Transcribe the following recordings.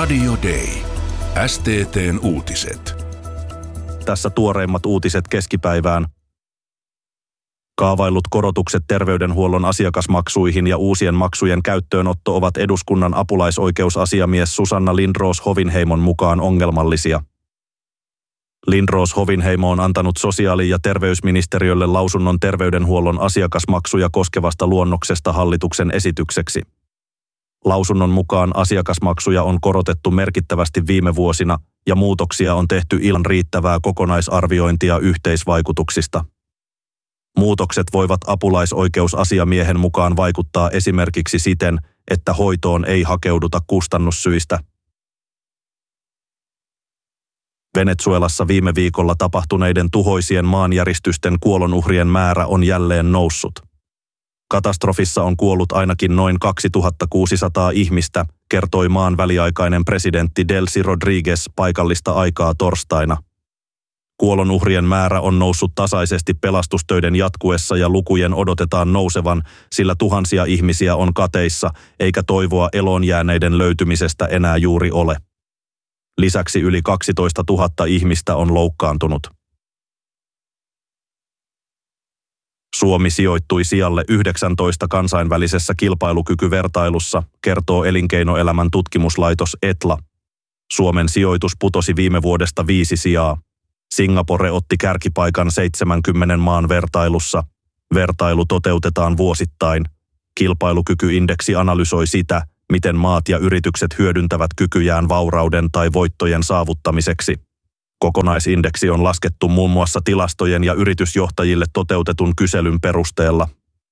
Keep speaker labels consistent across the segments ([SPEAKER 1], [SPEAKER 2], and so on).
[SPEAKER 1] Radio Day. STT:n uutiset.
[SPEAKER 2] Tässä tuoreimmat uutiset keskipäivään. Kaavaillut korotukset terveydenhuollon asiakasmaksuihin ja uusien maksujen käyttöönotto ovat eduskunnan apulaisoikeusasiamies Susanna Lindroos-Hovinheimon mukaan ongelmallisia. Lindroos-Hovinheimo on antanut sosiaali- ja terveysministeriölle lausunnon terveydenhuollon asiakasmaksuja koskevasta luonnoksesta hallituksen esitykseksi. Lausunnon mukaan asiakasmaksuja on korotettu merkittävästi viime vuosina ja muutoksia on tehty ilman riittävää kokonaisarviointia yhteisvaikutuksista. Muutokset voivat apulaisoikeusasiamiehen mukaan vaikuttaa esimerkiksi siten, että hoitoon ei hakeuduta kustannussyistä. Venezuelassa viime viikolla tapahtuneiden tuhoisien maanjäristysten kuolonuhrien määrä on jälleen noussut. Katastrofissa on kuollut ainakin noin 2600 ihmistä, kertoi maan väliaikainen presidentti Delcy Rodriguez paikallista aikaa torstaina. Kuolonuhrien määrä on noussut tasaisesti pelastustöiden jatkuessa ja lukujen odotetaan nousevan, sillä tuhansia ihmisiä on kateissa, eikä toivoa eloon jääneiden löytymisestä enää juuri ole. Lisäksi yli 12 000 ihmistä on loukkaantunut. Suomi sijoittui sijalle 19 kansainvälisessä kilpailukykyvertailussa, kertoo elinkeinoelämän tutkimuslaitos Etla. Suomen sijoitus putosi viime vuodesta 5 sijaa. Singapore otti kärkipaikan 70 maan vertailussa. Vertailu toteutetaan vuosittain. Kilpailukykyindeksi analysoi sitä, miten maat ja yritykset hyödyntävät kykyjään vaurauden tai voittojen saavuttamiseksi. Kokonaisindeksi on laskettu muun muassa tilastojen ja yritysjohtajille toteutetun kyselyn perusteella.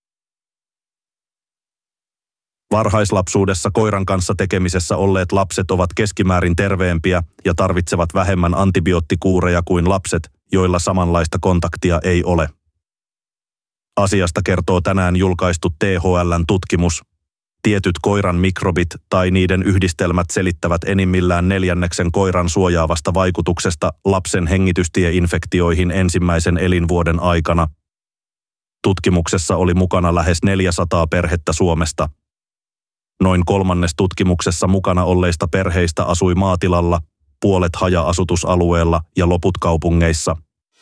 [SPEAKER 2] Varhaislapsuudessa koiran kanssa tekemisessä olleet lapset ovat keskimäärin terveempiä ja tarvitsevat vähemmän antibioottikuureja kuin lapset, joilla samanlaista kontaktia ei ole. Asiasta kertoo tänään julkaistu THL:n tutkimus. Tietyt koiran mikrobit tai niiden yhdistelmät selittävät enimmillään 1/4 koiran suojaavasta vaikutuksesta lapsen hengitystieinfektioihin ensimmäisen elinvuoden aikana. Tutkimuksessa oli mukana lähes 400 perhettä Suomesta. Noin 1/3 tutkimuksessa mukana olleista perheistä asui maatilalla, puolet haja-asutusalueella ja loput kaupungeissa.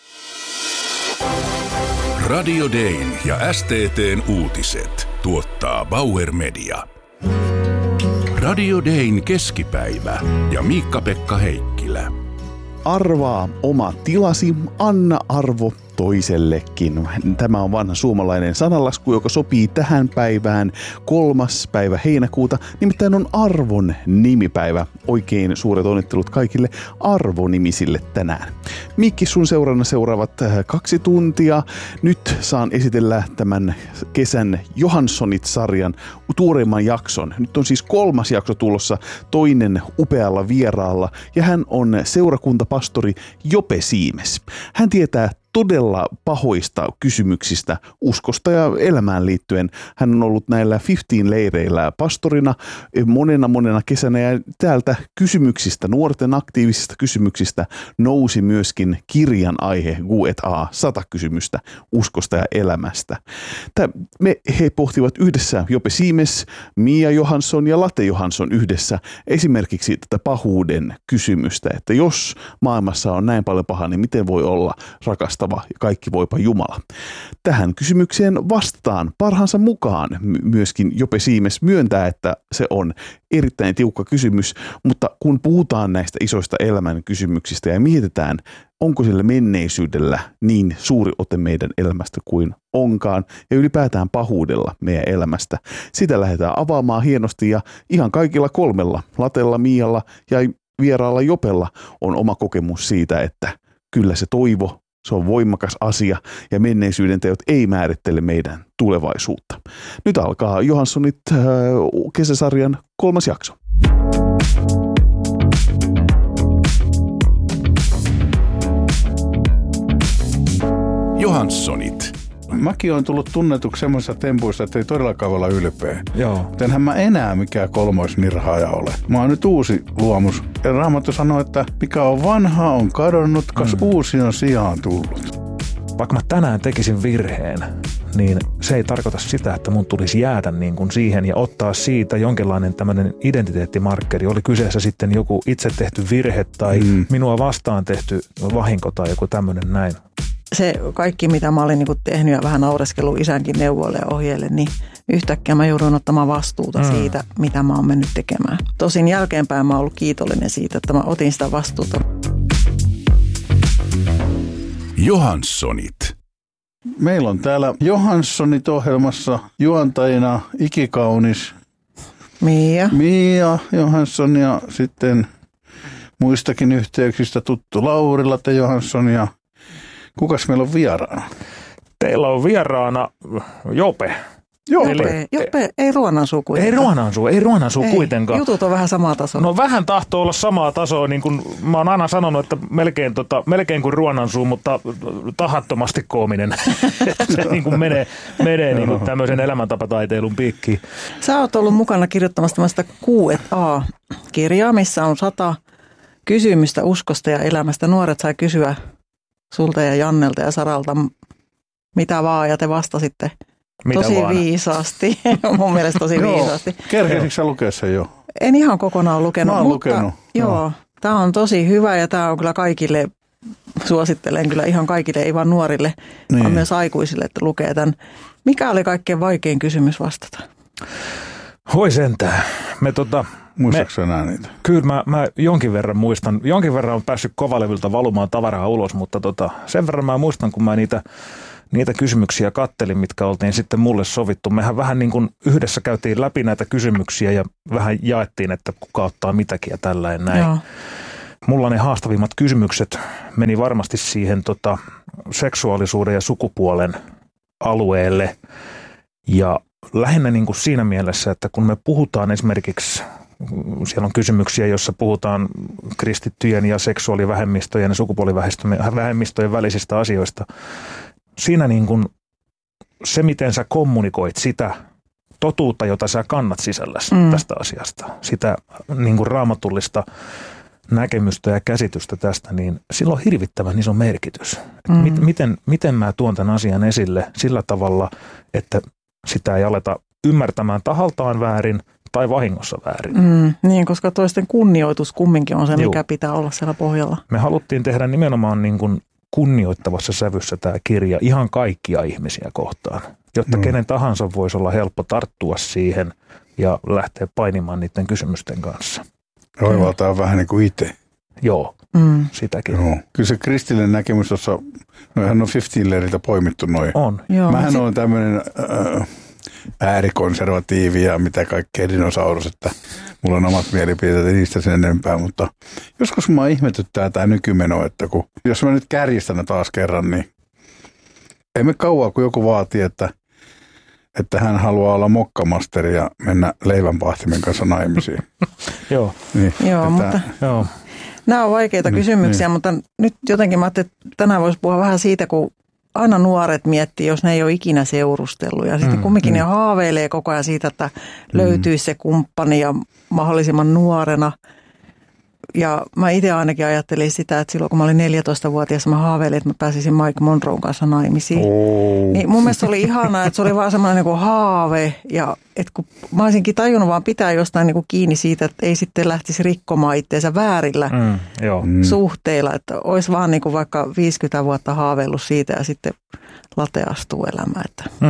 [SPEAKER 1] Radio Dayn ja STT:n uutiset tuottaa Bauer Media. Radio Dayn keskipäivä ja Miikka-Pekka Heikkilä.
[SPEAKER 3] Arvaa oma tilasi, anna arvo toisellekin. Tämä on vanha suomalainen sananlasku, joka sopii tähän päivään 3. päivä heinäkuuta. Nimittäin on arvon nimipäivä. Oikein suuret onnittelut kaikille arvonimisille tänään. Mikki sun seurana seuraavat 2 tuntia. Nyt saan esitellä tämän kesän Johanssonit-sarjan tuoreimman jakson. Nyt on siis 3. jakso tulossa, toinen upealla vieraalla, ja hän on seurakuntapastori Jope Siimes. Hän tietää todella pahoista kysymyksistä uskosta ja elämään liittyen. Hän on ollut näillä 15-leireillä pastorina monena kesänä, ja täältä kysymyksistä, nuorten aktiivisista kysymyksistä, nousi myöskin kirjan aihe Q&A, 100 kysymystä uskosta ja elämästä. He pohtivat yhdessä, Jope Siimes, Mia Johansson ja Latte Johansson yhdessä esimerkiksi tätä pahuuden kysymystä, että jos maailmassa on näin paljon pahaa, niin miten voi olla rakastava ja kaikki voipa Jumala. Tähän kysymykseen vastataan parhaansa mukaan. Myöskin Jope Siimes myöntää, että se on erittäin tiukka kysymys, mutta kun puhutaan näistä isoista elämän kysymyksistä ja mietitään, onko sillä menneisyydellä niin suuri ote meidän elämästä kuin onkaan, ja ylipäätään pahuudella meidän elämästä. Sitä lähdetään avaamaan hienosti, ja ihan kaikilla 3, Latella, Mialla ja vieraalla Jopella, on oma kokemus siitä, että kyllä se toivo, se on voimakas asia, ja menneisyyden teot ei määrittele meidän tulevaisuutta. Nyt alkaa Johanssonit kesäsarjan 3. jakso.
[SPEAKER 1] Johanssonit.
[SPEAKER 4] Mäkin on tullut tunnetuksi semmoisessa tempuissa, että ei todellakaan olla ylpeä.
[SPEAKER 5] Joo.
[SPEAKER 4] Enhän mä enää mikään kolmoisnirhaaja ole. Mä oon nyt uusi luomus. Ja Raamattu sanoo, että mikä on vanha on kadonnut, kas uusi on sijaan tullut.
[SPEAKER 5] Vaikka mä tänään tekisin virheen, niin se ei tarkoita sitä, että mun tulisi jäädä niin kuin siihen ja ottaa siitä jonkinlainen tämmöinen identiteettimarkkeri. Oli kyseessä sitten joku itse tehty virhe tai minua vastaan tehty vahinko tai joku tämmöinen näin.
[SPEAKER 6] Se kaikki, mitä mä olin niin kuin tehnyt ja vähän naureskellut isänkin neuvoille ja ohjeille, niin yhtäkkiä mä joudun ottamaan vastuuta siitä, mitä mä oon mennyt tekemään. Tosin jälkeenpäin mä oon ollut kiitollinen siitä, että mä otin sitä vastuuta.
[SPEAKER 1] Johanssonit.
[SPEAKER 4] Meillä on täällä Johanssonit ohjelmassa juontajina ikikaunis Mia Johansson ja sitten muistakin yhteyksistä tuttu Lauri-Latte Johansson ja kukas meillä on vieraana?
[SPEAKER 5] Teillä on vieraana Jope.
[SPEAKER 6] Jope, ei Ruonansuu kuitenkaan.
[SPEAKER 5] Ei Ruonansuu kuitenkaan.
[SPEAKER 6] Jutut on vähän samaa tasoa.
[SPEAKER 5] No vähän tahtoo olla samaa tasoa, niin kuin mä oon aina sanonut, että melkein kuin Ruonansuu, mutta tahattomasti koominen. Se niin kuin menee niin kuin tämmöisen elämäntapataiteilun piikkiin.
[SPEAKER 6] Sä oot ollut mukana kirjoittamassa tämmöistä Q&A-kirjaa, missä on 100 kysymystä uskosta ja elämästä. Nuoret sai kysyä sulta ja Jannelta ja Saralta mitä vaan, ja te vastasitte tosi viisaasti. Mun mielestä tosi viisaasti.
[SPEAKER 4] Kerkesitkö sä lukea sen jo?
[SPEAKER 6] En ihan kokonaan lukenut.
[SPEAKER 4] Mä oon lukenut.
[SPEAKER 6] Joo, tää on tosi hyvä ja tää on kyllä kaikille, suosittelen kyllä ihan kaikille, ei vaan nuorille, vaan myös aikuisille, että lukee tämän. Mikä oli kaikkein vaikein kysymys vastata?
[SPEAKER 5] Hoi sentään.
[SPEAKER 4] Muistatko enää niitä?
[SPEAKER 5] Kyllä mä jonkin verran muistan. Jonkin verran on päässyt kovalevyltä valumaan tavaraa ulos, mutta sen verran mä muistan, kun mä niitä kysymyksiä kattelin, mitkä oltiin sitten mulle sovittu. Mehän vähän niin kuin yhdessä käytiin läpi näitä kysymyksiä ja vähän jaettiin, että kuka ottaa mitäkin ja tällainen näin. Joo. Mulla ne haastavimmat kysymykset meni varmasti siihen seksuaalisuuden ja sukupuolen alueelle ja lähinnä niin kuin siinä mielessä, että kun me puhutaan esimerkiksi, siellä on kysymyksiä, joissa puhutaan kristittyjen ja seksuaalivähemmistöjen ja sukupuolivähemmistöjen välisistä asioista. Siinä niin kuin se, miten sä kommunikoit sitä totuutta, jota sä kannat sisälläsi tästä asiasta, sitä niin kuin raamatullista näkemystä ja käsitystä tästä, niin sillä on hirvittävän iso merkitys. Miten mä tuon tämän asian esille sillä tavalla, että sitä ei aleta ymmärtämään tahaltaan väärin tai vahingossa väärin.
[SPEAKER 6] Niin, koska toisten kunnioitus kumminkin on se, mikä pitää olla siellä pohjalla.
[SPEAKER 5] Me haluttiin tehdä nimenomaan niin kuin kunnioittavassa sävyssä tämä kirja ihan kaikkia ihmisiä kohtaan, jotta kenen tahansa voisi olla helppo tarttua siihen ja lähteä painimaan niiden kysymysten kanssa.
[SPEAKER 4] Oivaltaa vähän niin kuin itse.
[SPEAKER 5] Joo, sitäkin.
[SPEAKER 4] Joo. Kyllä se kristillinen näkemys tuossa, noihän on 15 leiriltä poimittu noin.
[SPEAKER 5] On.
[SPEAKER 4] Mähän olen tämmöinen äärikonservatiivi ja mitä kaikkea dinosaurus, että mulla on omat mielipiteet ja niistä sen enempää, mutta joskus mua ihmetyttää tämä nykymeno, että jos mä nyt kärjistän taas kerran, niin ei me kauaa, kun joku vaatii, että hän haluaa olla mokkamasteri ja mennä leivänpahtimen kanssa naimisiin.
[SPEAKER 5] Joo.
[SPEAKER 6] Niin, mutta nämä on vaikeita kysymyksiä, mutta nyt jotenkin mä ajattelin, että tänään voisi puhua vähän siitä, kun aina nuoret miettii, jos ne ei ole ikinä seurustellut. Ja sitten kumminkin ne haaveilee koko ajan siitä, että löytyisi se kumppani ja mahdollisimman nuorena. Ja mä itse ainakin ajattelin sitä, että silloin kun mä olin 14-vuotias, mä haaveilin, että mä pääsisin Mike Monroen kanssa naimisiin. Niin mun mielestä oli ihanaa, että se oli vaan semmoinen niin kuin haave. Ja että kun mä olisinkin tajunnut vaan pitää jostain niin kuin kiinni siitä, että ei sitten lähtisi rikkomaan itseensä väärillä suhteilla. Että olisi vaan niin kuin vaikka 50 vuotta haaveillut siitä ja sitten late astuu elämään.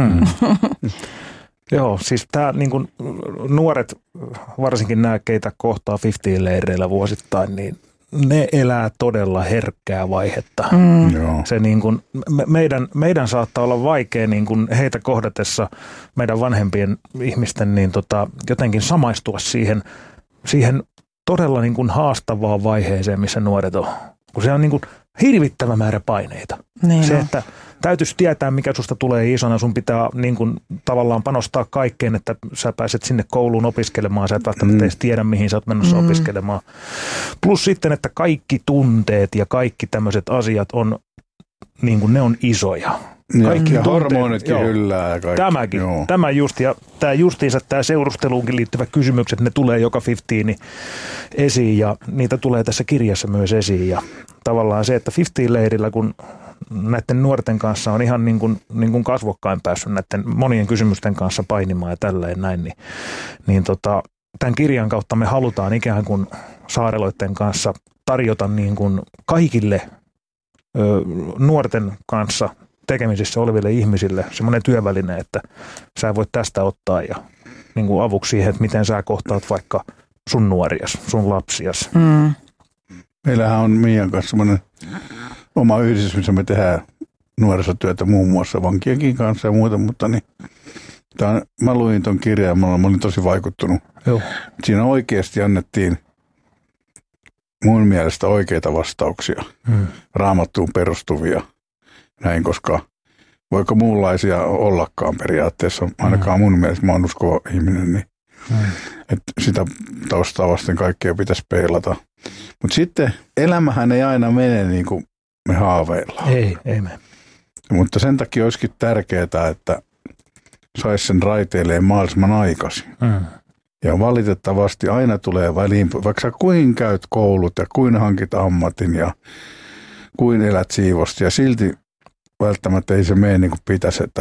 [SPEAKER 5] Joo, siis tämä niin kuin nuoret, varsinkin nämä, keitä kohtaa 50-leireillä vuosittain, niin ne elää todella herkkää vaihetta. Se niin kuin, meidän saattaa olla vaikea niin kuin heitä kohdatessa meidän vanhempien ihmisten niin jotenkin samaistua siihen todella niin kuin haastavaan vaiheeseen, missä nuoret on. Kun se on niin kuin hirvittävä määrä paineita. Se, että täytyisi tietää, mikä susta tulee isona. Sun pitää niin kuin tavallaan panostaa kaikkeen, että sä pääset sinne kouluun opiskelemaan. Sä et välttämättä edes tiedä, mihin sä oot menossa opiskelemaan. Plus sitten, että kaikki tunteet ja kaikki tämmöiset asiat on, niin kuin ne on isoja.
[SPEAKER 4] Kaikki ja hormonitkin yllää ja kaikki.
[SPEAKER 5] Tämäkin. Tämä just, ja tämä justiinsa, tämä seurusteluunkin liittyvät kysymykset, ne tulee joka 15 esiin ja niitä tulee tässä kirjassa myös esiin. Ja tavallaan se, että 15-leirillä, kun näiden nuorten kanssa on ihan niin kuin kasvokkain päässyt näiden monien kysymysten kanssa painimaan ja tälleen näin, niin tämän kirjan kautta me halutaan ikään kuin Saareloiden kanssa tarjota niin kuin kaikille nuorten kanssa tekemisissä oleville ihmisille semmoinen työväline, että sä voit tästä ottaa ja niin kuin avuksi siihen, että miten sä kohtaat vaikka sun nuorias, sun lapsias.
[SPEAKER 6] Mm.
[SPEAKER 4] Meillähän on Miian kanssa semmoinen oma yhdistys, missä me tehdään nuorisotyötä muun muassa vankienkin kanssa ja muuta, mutta niin, mä luin ton kirjan ja mä olin tosi vaikuttunut.
[SPEAKER 5] Joo. Siinä
[SPEAKER 4] oikeasti annettiin mun mielestä oikeita vastauksia, Raamattuun perustuvia, näin, koska voiko muunlaisia ollakaan periaatteessa, ainakaan mun mielestä, mä oon uskova ihminen, niin että sitä taustaa vasten kaikkea pitäisi peilata. Mutta sitten elämähän ei aina mene niin kuin me haaveillaan.
[SPEAKER 5] Ei mene.
[SPEAKER 4] Mutta sen takia olisikin tärkeää, että saisi sen raiteilleen mahdollisimman aikaisin. Ja valitettavasti aina tulee väliin, vaikka sä kuin käyt koulut ja kuin hankit ammatin ja kuin elät siivosti ja silti välttämättä ei se mene niin kuin pitäisi, että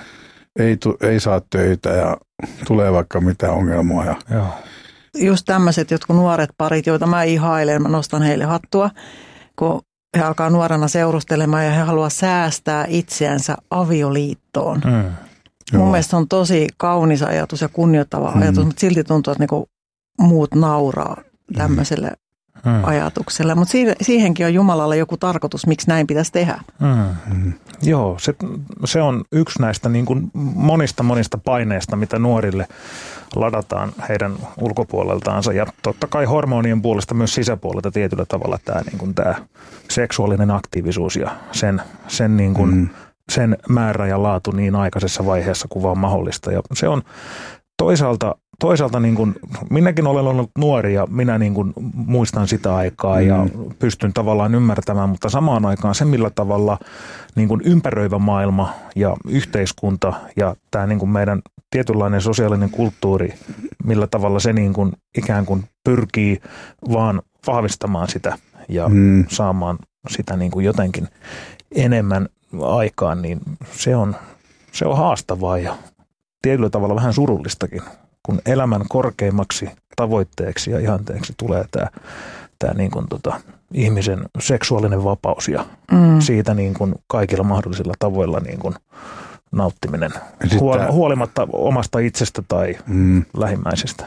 [SPEAKER 4] ei saa töitä ja tulee vaikka mitään ongelmaa.
[SPEAKER 5] Joo.
[SPEAKER 6] Just tämmöiset jotkut nuoret parit, joita mä ihailen, mä nostan heille hattua, kun he alkaa nuorena seurustelemaan ja he haluaa säästää itseänsä avioliittoon. Mun mielestä on tosi kaunis ajatus ja kunnioittava ajatus, mutta silti tuntuu, että niinku muut nauraa tämmöiselle ajatukselle. Mutta siihenkin on Jumalalla joku tarkoitus, miksi näin pitäisi tehdä.
[SPEAKER 5] Joo, se on yksi näistä niin kuin monista paineista, mitä nuorille ladataan heidän ulkopuoleltaansa. Ja totta kai hormonien puolesta myös sisäpuolelta tietyllä tavalla tämä seksuaalinen aktiivisuus ja sen niin kuin sen määrä ja laatu niin aikaisessa vaiheessa kuin vaan mahdollista. Ja se on toisaalta niin kuin, minäkin olen ollut nuori ja minä niin kuin muistan sitä aikaa ja pystyn tavallaan ymmärtämään, mutta samaan aikaan se, millä tavalla niin kuin ympäröivä maailma ja yhteiskunta ja tämä niin kuin meidän tietynlainen sosiaalinen kulttuuri, millä tavalla se niin kuin ikään kuin pyrkii vaan vahvistamaan sitä ja saamaan sitä niin kuin jotenkin enemmän aikaan, niin se on haastavaa ja tietyllä tavalla vähän surullistakin, kun elämän korkeimmaksi tavoitteeksi ja ihanteeksi tulee tämä niin kuin ihmisen seksuaalinen vapaus ja siitä niin kuin kaikilla mahdollisilla tavoilla niin kuin nauttiminen huolimatta omasta itsestä tai lähimmäisestä.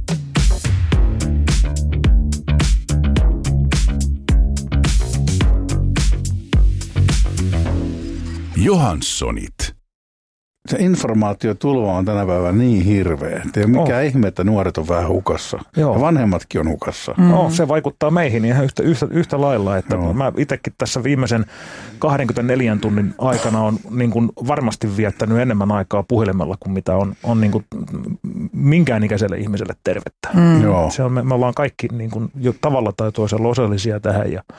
[SPEAKER 1] Johanssonit.
[SPEAKER 4] Se informaatiotulva on tänä päivänä niin hirveä. Ei ole mikään ihme, että nuoret on vähän hukassa. Joo. Ja vanhemmatkin on hukassa.
[SPEAKER 5] Se vaikuttaa meihin ihan yhtä lailla. Että mä itsekin tässä viimeisen 24 tunnin aikana on niin kuin varmasti viettänyt enemmän aikaa puhelimella kuin mitä on niin kuin minkään ikäiselle ihmiselle tervettä. Se on, me ollaan kaikki niin kuin jo tavalla tai toisella osallisia tähän ja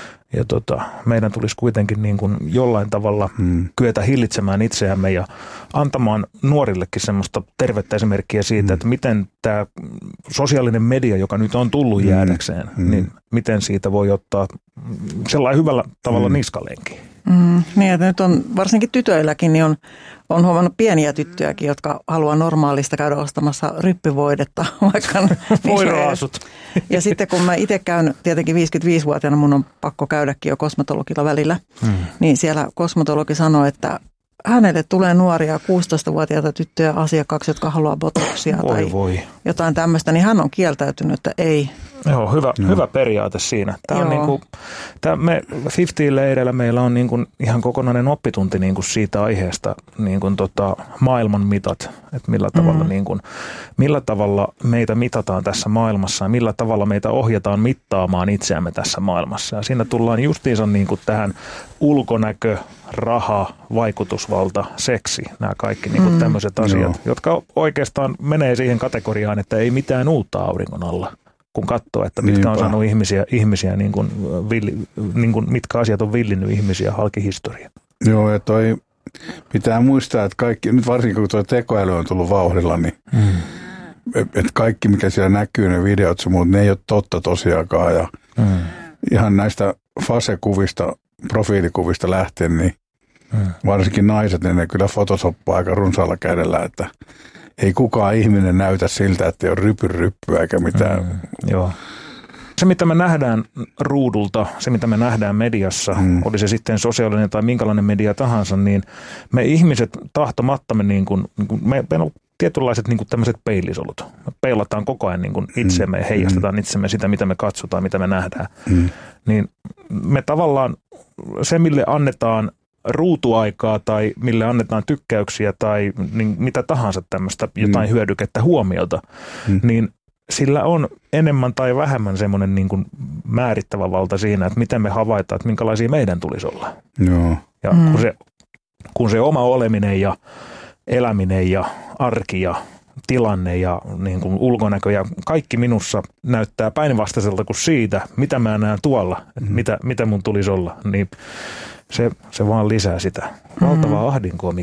[SPEAKER 5] meidän tulisi kuitenkin niin kuin jollain tavalla kyetä hillitsemään itseämme ja antamaan nuorillekin semmoista tervettä esimerkkiä siitä, että miten tämä sosiaalinen media, joka nyt on tullut jäädäkseen, niin miten siitä voi ottaa sellainen hyvällä tavalla niskalenkin.
[SPEAKER 6] Niin, että nyt on varsinkin tytöilläkin, niin on huomannut pieniä tyttöjäkin, jotka haluaa normaalista käydä ostamassa ryppyvoidetta, vaikka
[SPEAKER 5] voiraasut.
[SPEAKER 6] Ja sitten kun mä itse käyn, tietenkin 55-vuotiaana mun on pakko käydäkin jo kosmetologilla välillä, niin siellä kosmetologi sanoo, että hänelle tulee nuoria 16-vuotiaita tyttöjä asiakkaaksi, jotka haluaa botoksia tai jotain tämmöistä, niin hän on kieltäytynyt, että ei.
[SPEAKER 5] Joo, hyvä periaate siinä. Tämä on niin kuin, me 50-leireillä meillä on niin kuin ihan kokonainen oppitunti niin kuin siitä aiheesta, niin kuin maailman mitat, että millä tavalla meitä mitataan tässä maailmassa ja millä tavalla meitä ohjataan mittaamaan itseämme tässä maailmassa. Ja siinä tullaan justiinsa niin kuin tähän ulkonäkö, raha, vaikutusvalta, seksi, nämä kaikki niin kuin tämmöiset asiat, jotka oikeastaan menee siihen kategoriaan, että ei mitään uutta auringon alla, kun katsoo, että mitkä on saanut ihmisiä niin kuin mitkä asiat on villinnyt ihmisiä halki historia.
[SPEAKER 4] Joo, ja toi pitää muistaa, että kaikki, nyt varsinkin kun tuo tekoäly on tullut vauhdilla, niin että kaikki mikä siellä näkyy, ne videot ja muut, ne ei ole totta tosiaankaan. Ja ihan näistä fasekuvista profiilikuvista lähtien, niin varsinkin naiset, niin ne kyllä photosoppaa aika runsaalla kädellä, että ei kukaan ihminen näytä siltä, että ei ole ryppyä eikä mitään.
[SPEAKER 5] Joo. Se, mitä me nähdään ruudulta, se, mitä me nähdään mediassa, oli se sitten sosiaalinen tai minkälainen media tahansa, niin me ihmiset tahtomattamme, meillä on tietynlaiset tämmöiset peilisolut. Me peilataan koko ajan itseemme ja heijastetaan itsemme sitä, mitä me katsotaan, mitä me nähdään. Niin me tavallaan, se mille annetaan ruutuaikaa tai mille annetaan tykkäyksiä tai niin mitä tahansa tämmöistä jotain hyödykettä huomiota, niin sillä on enemmän tai vähemmän semmoinen määrittävä valta siinä, että miten me havaitaan, että minkälaisia meidän tulisi olla.
[SPEAKER 4] Joo.
[SPEAKER 5] Ja kun se oma oleminen ja eläminen ja arki ja tilanne ja ulkonäkö ja kaikki minussa näyttää päinvastaiselta kuin siitä, mitä mä näen tuolla, että mitä mun tulisi olla, niin se vaan lisää sitä valtavaa ahdinkoa,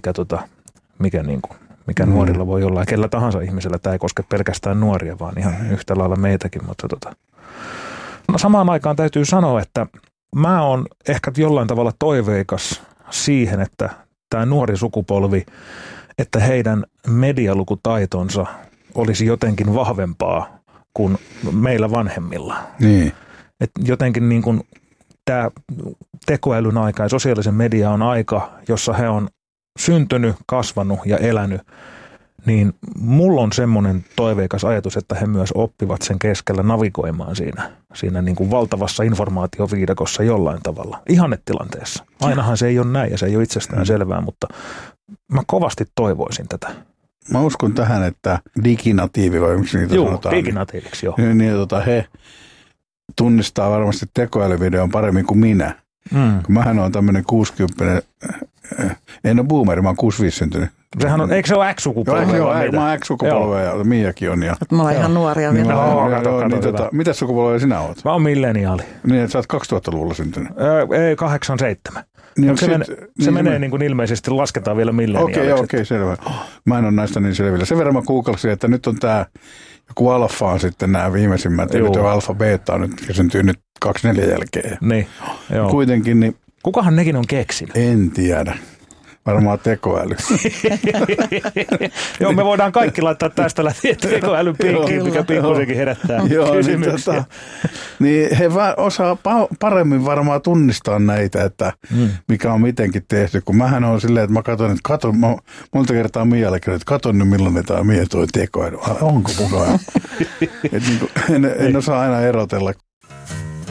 [SPEAKER 5] mikä nuorilla voi olla ja kellä tahansa ihmisellä. Tämä ei koske pelkästään nuoria, vaan ihan yhtä lailla meitäkin. Mutta samaan aikaan täytyy sanoa, että mä oon ehkä jollain tavalla toiveikas siihen, että tämä nuori sukupolvi, että heidän medialukutaitonsa olisi jotenkin vahvempaa kuin meillä vanhemmilla.
[SPEAKER 4] Niin.
[SPEAKER 5] Et jotenkin tämä tekoälyn aika ja sosiaalisen media on aika, jossa he on syntynyt, kasvanut ja elänyt, niin mulla on semmoinen toiveikas ajatus, että he myös oppivat sen keskellä navigoimaan siinä valtavassa informaatioviidakossa jollain tavalla, ihannetilanteessa. Ainahan se ei ole näin ja se ei ole itsestään selvää, mutta mä kovasti toivoisin tätä.
[SPEAKER 4] Mä uskon tähän, että diginatiivi vai miksi niitä sanotaan?
[SPEAKER 5] Diginatiiviksi, joo.
[SPEAKER 4] He tunnistaa varmasti tekoälyvideon paremmin kuin minä. Kun mähän on tämmöinen 60, en ole boomeri, mä oon 65 syntynyt.
[SPEAKER 5] Sehän on, eikö se ole X-sukupolvea?
[SPEAKER 4] Joo, mä oon X-sukupolvea ja Miakin on. Ja
[SPEAKER 6] mä oon ihan nuoria vielä.
[SPEAKER 4] Mitä sukupolvea sinä oot?
[SPEAKER 5] Mä oon milleniaali.
[SPEAKER 4] Niin, että sä oot 2000-luvulla syntynyt.
[SPEAKER 5] Ei, 87.
[SPEAKER 4] Niin,
[SPEAKER 5] se menee ilmeisesti, lasketaan vielä milleniaaliksi.
[SPEAKER 4] Okei, selvä. Mä en ole näistä niin selvillä. Sen verran mä googlasin, että nyt on tää joku alfa on sitten nämä viimeisimmät. Eli tuo alfa beta on nyt, ja syntyy nyt 24 jälkeen.
[SPEAKER 5] Niin, joo.
[SPEAKER 4] Kuitenkin niin...
[SPEAKER 5] Kukahan nekin on keksinyt?
[SPEAKER 4] En tiedä. Varmaan tekoäly.
[SPEAKER 5] Joo, me voidaan kaikki laittaa tästä lähtien tekoälyn piikkiin, mikä pikkusenkin herättää kysymyksiä.
[SPEAKER 4] Niin he osaa paremmin varmaan tunnistaa näitä, että mikä on mitenkin tehty. Kun mähän on silleen, että mä katon monta kertaa Miallekin, että katon nyt millainen tämä Mia toi tekoäly. Onko mukaan? En osaa aina erotella.